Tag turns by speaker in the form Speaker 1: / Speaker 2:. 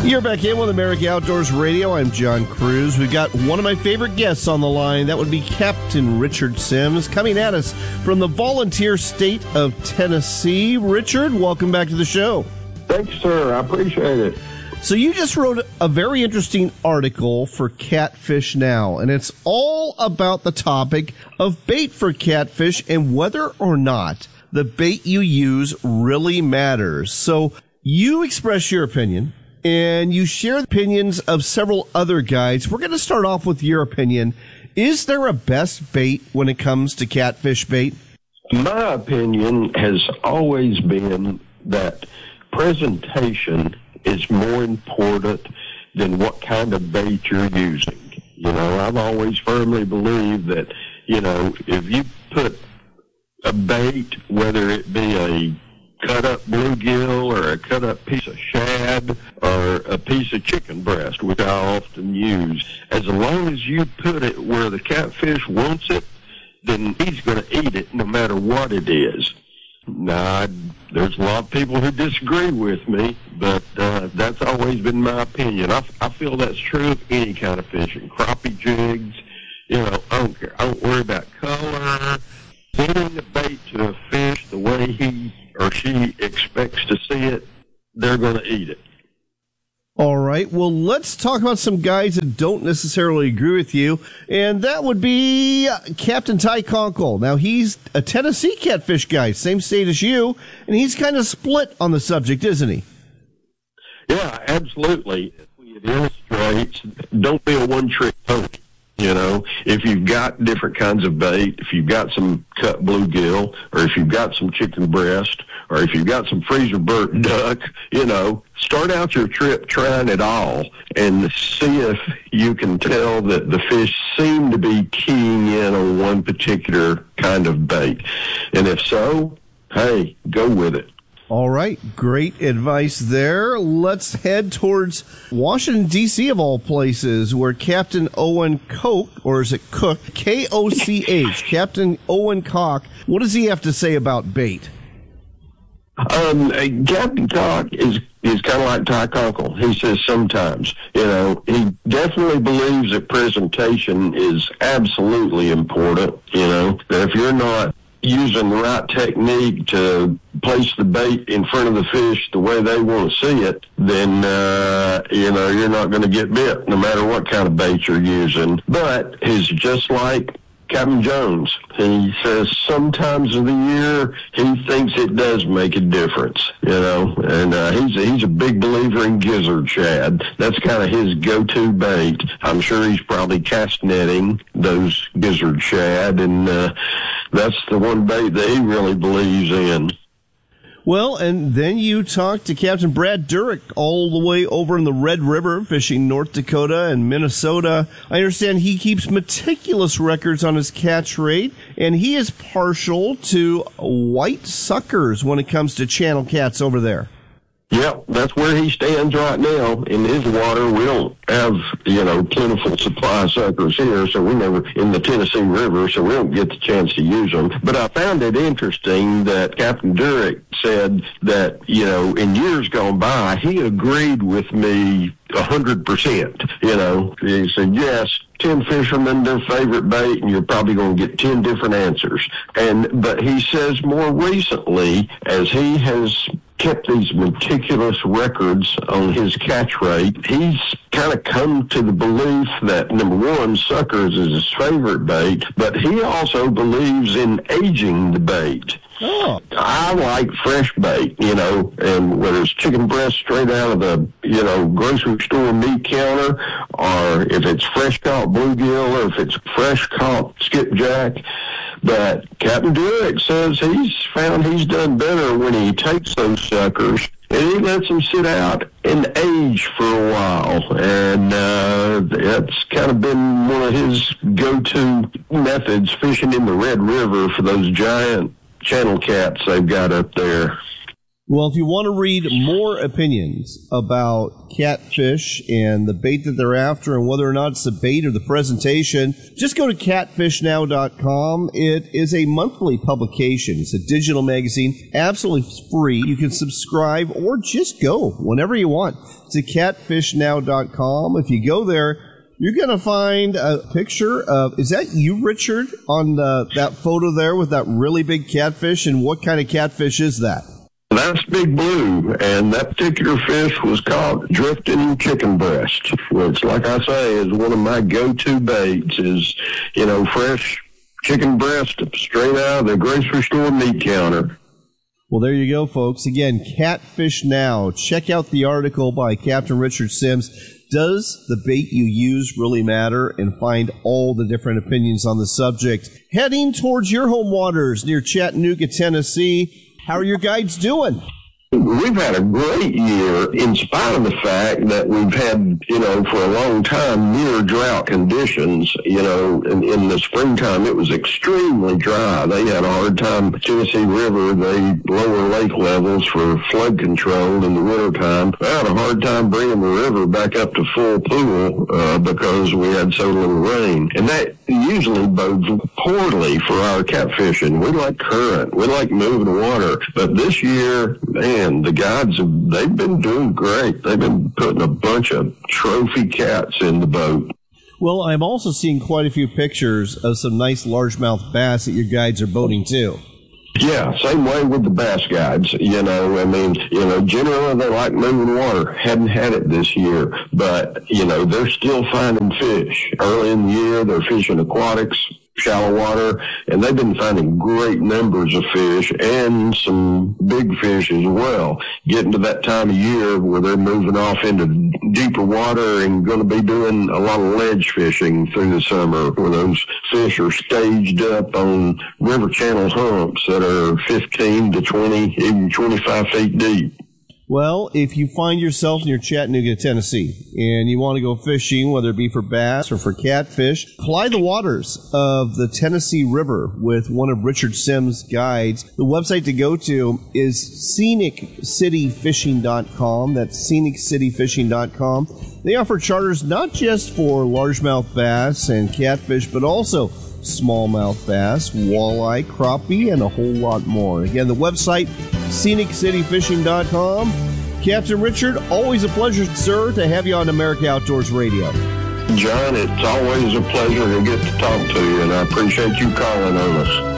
Speaker 1: You're back in with American Outdoors Radio. I'm John Cruz. We've got one of my favorite guests on the line. That would be Captain Richard Sims, coming at us from the volunteer state of Tennessee. Richard, welcome back to the show.
Speaker 2: Thanks, sir. I appreciate it.
Speaker 1: So you just wrote a very interesting article for Catfish Now, and it's all about the topic of bait for catfish and whether or not the bait you use really matters. So you express your opinion, and you share the opinions of several other guides. We're going to start off with your opinion. Is there a best bait when it comes to catfish bait?
Speaker 2: My opinion has always been that presentation is more important than what kind of bait you're using. You know, I've always firmly believed that, you know, if you put a bait, whether it be a cut-up bluegill or a cut-up piece of shad or a piece of chicken breast, which I often use, as long as you put it where the catfish wants it, then he's going to eat it no matter what it is. Now, there's a lot of people who disagree with me, but that's always been my opinion. I feel that's true of any kind of fishing. Crappie jigs, you know, I don't care. I don't worry about color. Sending the bait to a fish the way he or she expects to see it, they're going to eat it.
Speaker 1: All right. Well, let's talk about some guys that don't necessarily agree with you, and that would be Captain Ty Conkle. Now, he's a Tennessee catfish guy, same state as you, and he's kind of split on the subject, isn't he?
Speaker 2: Yeah, absolutely. It illustrates, don't be a one-trick pony. You know, if you've got different kinds of bait, if you've got some cut bluegill, or if you've got some chicken breast, or if you've got some freezer burnt duck, you know, start out your trip trying it all and see if you can tell that the fish seem to be keying in on one particular kind of bait. And if so, hey, go with it.
Speaker 1: All right. Great advice there. Let's head towards Washington, D.C., of all places, where Captain Owen Koch, or is it Cook, K-O-C-H, Captain Owen Koch, what does he have to say about bait?
Speaker 2: Captain Koch is kind of like Ty Conkle. He says sometimes, you know, he definitely believes that presentation is absolutely important, you know, that if you're not using the right technique to place the bait in front of the fish the way they want to see it, then, you know, you're not going to get bit no matter what kind of bait you're using. But he's just like Captain Jones. He says sometimes of the year he thinks it does make a difference, you know, and he's a big believer in gizzard shad. That's kind of his go-to bait. I'm sure he's probably cast netting those gizzard shad, and that's the one bait that he really believes in.
Speaker 1: Well, and then you talked to Captain Brad Durick all the way over in the Red River, fishing North Dakota and Minnesota. I understand he keeps meticulous records on his catch rate, and he is partial to white suckers when it comes to channel cats over there.
Speaker 2: Yeah, that's where he stands right now. In his water, we don't have, you know, plentiful supply of suckers here, so we never, in the Tennessee River, so we don't get the chance to use them. But I found it interesting that Captain Durick said that, you know, in years gone by, he agreed with me 100%. You know, he said, yes, 10 fishermen, their favorite bait, and you're probably going to get 10 different answers. But he says more recently, as he has kept these meticulous records on his catch rate, he's kind of come to the belief that, number one, suckers is his favorite bait, but he also believes in aging the bait.
Speaker 1: Oh.
Speaker 2: I like fresh bait, you know, and whether it's chicken breast straight out of the, you know, grocery store meat counter, or if it's fresh caught bluegill, or if it's fresh caught skipjack. But Captain Durick says he's found he's done better when he takes those suckers and he lets them sit out and age for a while. And that's kind of been one of his go-to methods, fishing in the Red River for those giant channel cats they've got up there.
Speaker 1: Well, if you want to read more opinions about catfish and the bait that they're after and whether or not it's the bait or the presentation, just go to catfishnow.com. It is a monthly publication. It's a digital magazine, absolutely free. You can subscribe or just go whenever you want to catfishnow.com. If you go there, you're going to find a picture of, is that you, Richard, on that photo there with that really big catfish? And what kind of catfish is that?
Speaker 2: That's Big Blue, and that particular fish was caught drifting chicken breast, which, like I say, is one of my go-to baits is, fresh chicken breast straight out of the grocery store meat counter.
Speaker 1: Well, there you go, folks. Again, Catfish Now. Check out the article by Captain Richard Sims. Does the bait you use really matter? And find all the different opinions on the subject. Heading towards your home waters near Chattanooga, Tennessee. How are your guides doing?
Speaker 2: We've had a great year in spite of the fact that we've had, for a long time near drought conditions. In the springtime it was extremely dry. They had a hard time. Tennessee River, they lower lake levels for flood control in the wintertime. They had a hard time bringing the river back up to full pool because we had so little rain. And that usually bodes poorly for our catfishing. We like current. We like moving water. But this year, man, the guides, they've been doing great. They've been putting a bunch of trophy cats in the boat.
Speaker 1: Well, I'm also seeing quite a few pictures of some nice largemouth bass that your guides are boating too.
Speaker 2: Yeah, same way with the bass guides. Generally they like moving water. Hadn't had it this year, but, they're still finding fish. Early in the year, they're fishing aquatics, shallow water, and they've been finding great numbers of fish and some big fish as well. Getting to that time of year where they're moving off into deeper water and going to be doing a lot of ledge fishing through the summer, where those fish are staged up on river channel humps that are 15 to 20, even 25 feet deep.
Speaker 1: Well, if you find yourself near Chattanooga, Tennessee, and you want to go fishing, whether it be for bass or for catfish, ply the waters of the Tennessee River with one of Richard Sims' guides. The website to go to is ScenicCityFishing.com. That's ScenicCityFishing.com. They offer charters not just for largemouth bass and catfish, but also smallmouth bass, walleye, crappie, and a whole lot more. Again, the website, ScenicCityFishing.com. Captain Richard, always a pleasure, sir, to have you on America Outdoors Radio.
Speaker 2: John, it's always a pleasure to get to talk to you, and I appreciate you calling on us.